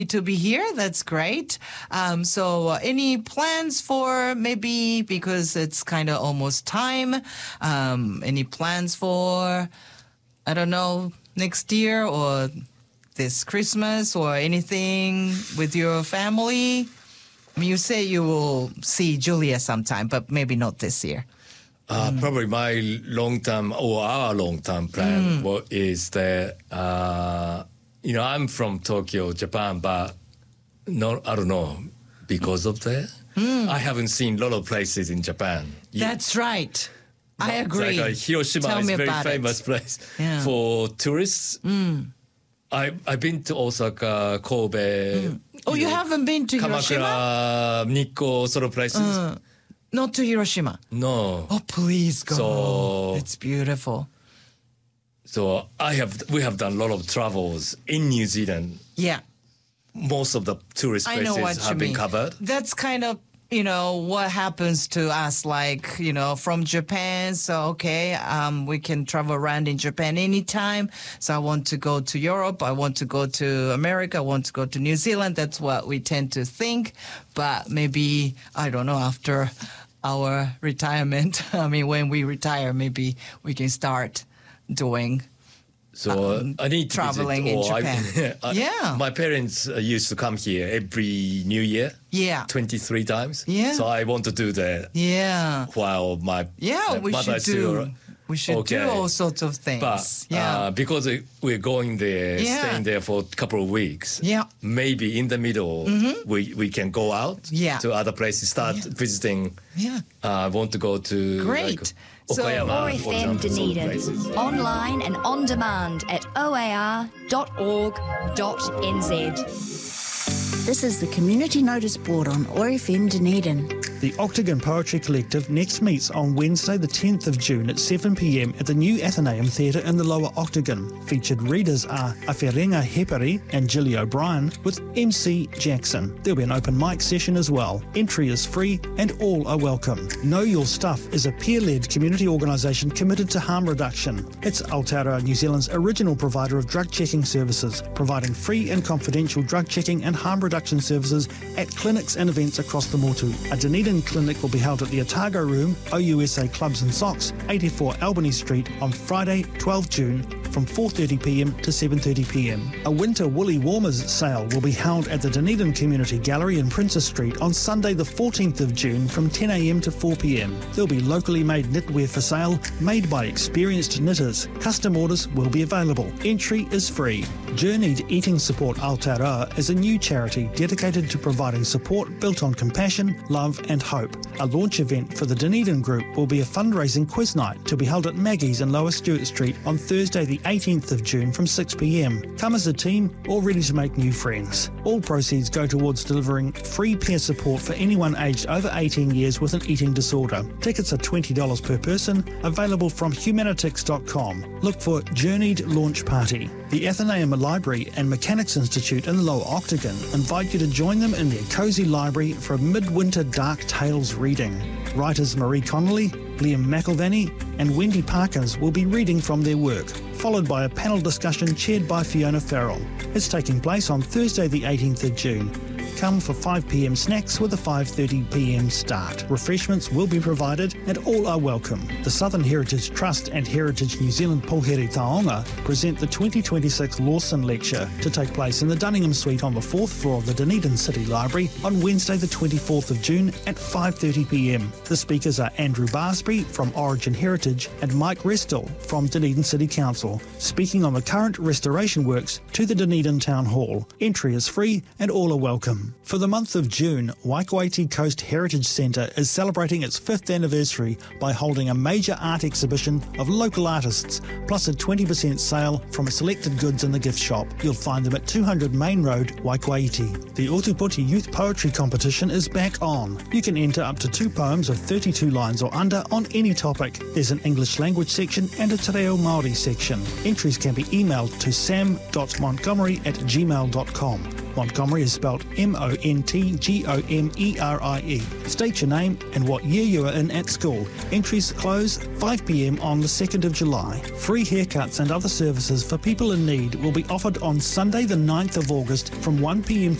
to be here. That's great. So any plans for maybe, because it's kind of almost time, any plans for, I don't know, next year or this Christmas or anything with your family? I mean, you say you will see Julia sometime, but maybe not this year. Probably my long-term or our long-term plan is that, I'm from Tokyo, Japan, but I don't know, because of that. I haven't seen a lot of places in Japan. That's right. I agree. Like Hiroshima is a very famous place for tourists. I've been to Osaka, Kobe. Oh, you haven't been to Hiroshima? Kamakura, Nikko, sort of places. Not to Hiroshima? No. Oh, please go. So, it's beautiful. So we have done a lot of travels in New Zealand. Yeah. Most of the tourist places have been covered. That's kind of, what happens to us, like, from Japan. So, okay, we can travel around in Japan anytime. So I want to go to Europe. I want to go to America. I want to go to New Zealand. That's what we tend to think. But maybe, I don't know, after our retirement, when we retire, maybe we can start doing I need to traveling visit, in Japan. My parents used to come here every New Year. Yeah. 23 times. Yeah. So I want to do that. Yeah. While my we mother should do. We should do all sorts of things. But because we're going there, staying there for a couple of weeks, maybe in the middle we can go out to other places, start visiting. I want to go to Okayama, ORFM Dunedin, online and on demand at oar.org.nz. This is the Community Notice Board on ORFM Dunedin. The Octagon Poetry Collective next meets on Wednesday the 10th of June at 7 p.m. at the new Athenaeum Theatre in the Lower Octagon. Featured readers are Awhirenga Hepari and Gilly O'Brien with MC Jackson. There'll be an open mic session as well. Entry is free and all are welcome. Know Your Stuff is a peer-led community organisation committed to harm reduction. It's Aotearoa New Zealand's original provider of drug checking services, providing free and confidential drug checking and harm reduction services at clinics and events across the Motu. A Dunedin clinic will be held at the Otago Room, OUSA Clubs and Socks, 84 Albany Street on Friday, 12 June from 4:30pm to 7:30pm. A winter woolly warmers sale will be held at the Dunedin Community Gallery in Princess Street on Sunday the 14th of June from 10am to 4pm. There'll be locally made knitwear for sale, made by experienced knitters. Custom orders will be available. Entry is free. Journeyed Eating Support Aotearoa is a new charity dedicated to providing support built on compassion, love and hope. A launch event for the Dunedin group will be a fundraising quiz night to be held at Maggie's in Lower Stewart Street on Thursday the 18th of June from 6pm. Come as a team, all ready to make new friends. All proceeds go towards delivering free peer support for anyone aged over 18 years with an eating disorder. Tickets are $20 per person, available from humanitix.com. Look for Journeyed Launch Party. The Athenaeum Library and Mechanics Institute in the Lower Octagon invite you to join them in their cosy library for a midwinter dark tales reading. Writers Marie Connolly, Liam McIlvanney and Wendy Parkins will be reading from their work, followed by a panel discussion chaired by Fiona Farrell. It's taking place on Thursday the 18th of June. Come for 5pm snacks with a 5:30pm start. Refreshments will be provided and all are welcome. The Southern Heritage Trust and Heritage New Zealand Poheri Taonga present the 2026 Lawson Lecture to take place in the Dunningham Suite on the 4th floor of the Dunedin City Library on Wednesday the 24th of June at 5:30pm. The speakers are Andrew Barsby from Origin Heritage and Mike Restall from Dunedin City Council, speaking on the current restoration works to the Dunedin Town Hall. Entry is free and all are welcome. For the month of June, Waikouaiti Coast Heritage Centre is celebrating its 5th anniversary by holding a major art exhibition of local artists, plus a 20% sale from selected goods in the gift shop. You'll find them at 200 Main Road, Waikouaiti. The Ōtupoti Youth Poetry Competition is back on. You can enter up to 2 poems of 32 lines or under on any topic. There's an English language section and a Te Reo Māori section. Entries can be emailed to sam.montgomery@gmail.com. Montgomery is spelled Montgomerie. State your name and what year you are in at school. Entries close 5 p.m. on the 2nd of July. Free haircuts and other services for people in need will be offered on Sunday the 9th of August from 1 p.m.